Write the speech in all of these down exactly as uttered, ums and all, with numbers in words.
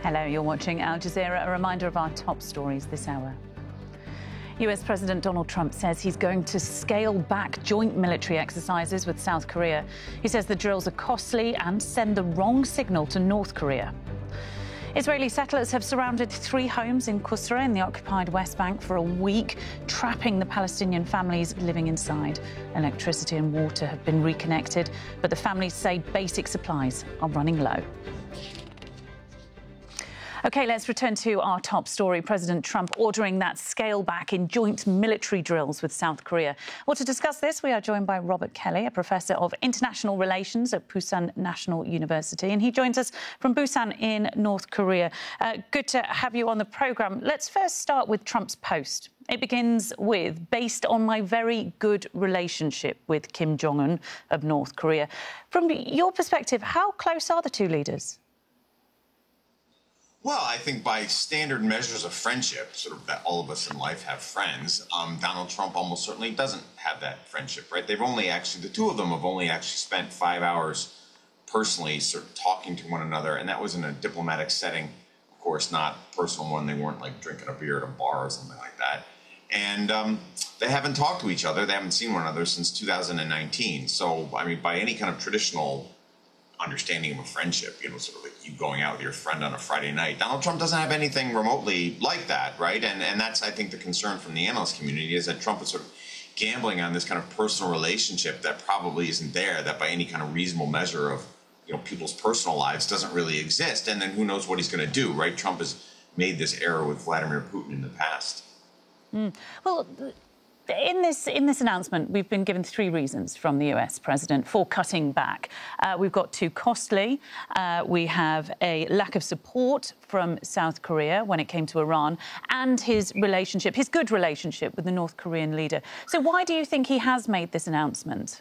Hello, you're watching Al Jazeera. A reminder of our top stories this hour. U S President Donald Trump says he's going to scale back joint military exercises with South Korea. He says the drills are costly and send the wrong signal to North Korea. Israeli settlers have surrounded three homes in Qusra in the occupied West Bank for a week, trapping the Palestinian families living inside. Electricity and water have been reconnected, but the families say basic supplies are running low. OK, let's return to our top story. President Trump ordering that scale back in joint military drills with South Korea. Well, to discuss this, we are joined by Robert Kelly, a professor of international relations at Busan National University, and he joins us from Busan in North Korea. Uh, good to have you on the programme. Let's first start with Trump's post. It begins with, based on my very good relationship with Kim Jong-un of North Korea. From your perspective, how close are the two leaders? Well, I think by standard measures of friendship, sort of that all of us in life have friends, um, Donald Trump almost certainly doesn't have that friendship, right? They've only actually, the two of them have only actually spent five hours personally sort of talking to one another, and that was in a diplomatic setting, of course, not a personal one. They weren't like drinking a beer at a bar or something like that. And um, they haven't talked to each other. They haven't seen one another since two thousand nineteen. So, I mean, by any kind of traditional understanding of a friendship, you know, sort of like you going out with your friend on a Friday night. Donald Trump doesn't have anything remotely like that, right? And and that's, I think, the concern from the analyst community is that Trump is sort of gambling on this kind of personal relationship that probably isn't there, that by any kind of reasonable measure of, you know, people's personal lives doesn't really exist. And then who knows what he's going to do, right? Trump has made this error with Vladimir Putin in the past. Mm. Well, In this in this announcement, we've been given three reasons from the U S president for cutting back. Uh, we've got too costly. Uh, we have a lack of support from South Korea when it came to Iran, and his relationship, his good relationship with the North Korean leader. So why do you think he has made this announcement?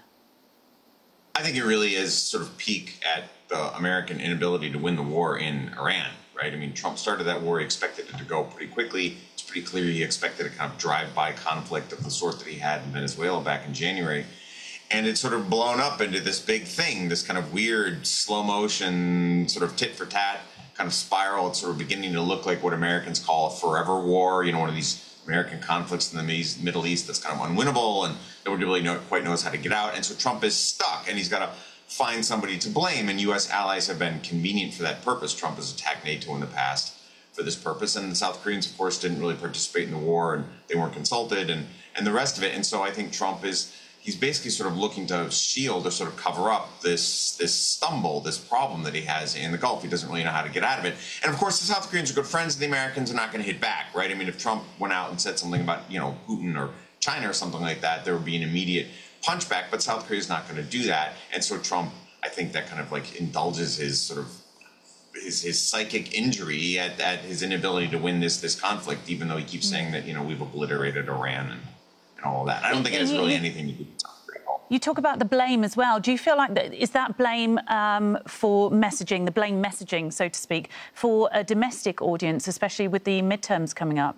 I think it really is sort of peak at the American inability to win the war in Iran, right? I mean, Trump started that war. He expected it to go pretty quickly. Pretty clear he expected a kind of drive-by conflict of the sort that he had in Venezuela back in January. And it's sort of blown up into this big thing, this kind of weird slow motion sort of tit for tat kind of spiral. It's sort of beginning to look like what Americans call a forever war, you know, one of these American conflicts in the Middle East that's kind of unwinnable and nobody really know, quite knows how to get out. And so Trump is stuck and he's got to find somebody to blame. And U S allies have been convenient for that purpose. Trump has attacked NATO in the past for this purpose, and the South Koreans, of course, didn't really participate in the war, and they weren't consulted, and and the rest of it. And so I think Trump is he's basically sort of looking to shield or sort of cover up this this stumble, this problem that he has in the Gulf. He doesn't really know how to get out of it. And of course, the South Koreans are good friends, and the Americans are not going to hit back, right? I mean, if Trump went out and said something about, you know, Putin or China or something like that, there would be an immediate punchback. But South Korea is not going to do that, and so Trump, I think, that kind of like indulges his sort of His, his psychic injury at, at his inability to win this this conflict, even though he keeps saying that, you know, we've obliterated Iran and, and all of that. I don't think it has really anything to do with South Korea. You talk about the blame as well. Do you feel like that, is that blame um, for messaging, the blame messaging, so to speak, for a domestic audience, especially with the midterms coming up?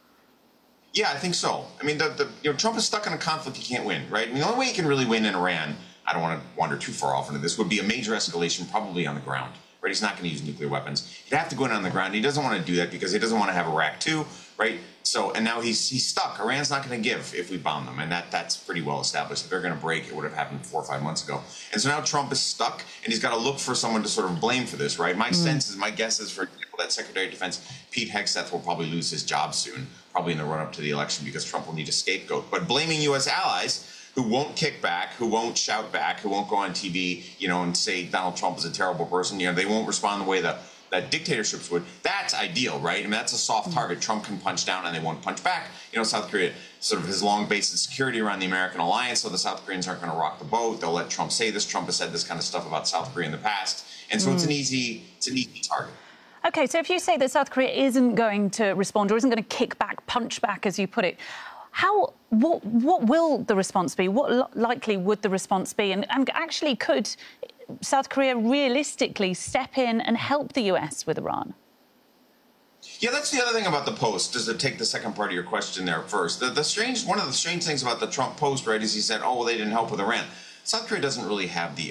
Yeah, I think so. I mean, the, the you know, Trump is stuck in a conflict he can't win, right? I mean, the only way he can really win in Iran, I don't want to wander too far off into this, would be a major escalation, probably on the ground. Right, he's not going to use nuclear weapons. He'd have to go in on the ground. He doesn't want to do that because he doesn't want to have Iraq too, right? So, and now he's he's stuck. Iran's not going to give if we bomb them, and that that's pretty well established. If they're going to break, it would have happened four or five months ago. And so now Trump is stuck, and he's got to look for someone to sort of blame for this, right? My mm. sense is, my guess is, for example, that Secretary of Defense Pete Hegseth will probably lose his job soon, probably in the run-up to the election, because Trump will need a scapegoat. But blaming U S allies who won't kick back, who won't shout back, who won't go on T V, you know, and say Donald Trump is a terrible person. You know, they won't respond the way that, that dictatorships would. That's ideal, right? I mean, that's a soft target. Trump can punch down and they won't punch back. You know, South Korea sort of has long based its security around the American alliance, so the South Koreans aren't going to rock the boat. They'll let Trump say this. Trump has said this kind of stuff about South Korea in the past. And so mm. it's an easy, it's an easy target. OK, so if you say that South Korea isn't going to respond or isn't going to kick back, punch back, as you put it, How, what, what will the response be? What lo- likely would the response be? And, and actually, could South Korea realistically step in and help the U S with Iran? Yeah, that's the other thing about the post, is to take the second part of your question there first. The, the strange, one of the strange things about the Trump post, right, is he said, oh, well, they didn't help with Iran. South Korea doesn't really have the